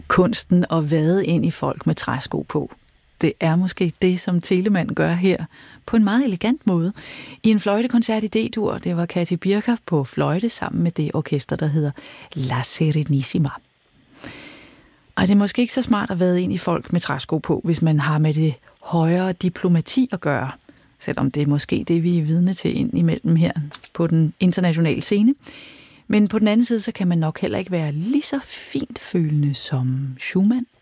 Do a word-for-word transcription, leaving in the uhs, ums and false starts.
kunsten at vade ind i folk med træsko på. Det er måske det, som Telemann gør her, på en meget elegant måde. I en fløjtekoncert i D-dur, det var Katy Birker på fløjte sammen med det orkester, der hedder La Serenissima. Og det er måske ikke så smart at vade ind i folk med træsko på, hvis man har med det højere diplomati at gøre, selvom det er måske det, vi er vidne til ind imellem her på den internationale scene. Men på den anden side, så kan man nok heller ikke være lige så fint følende som Schumann.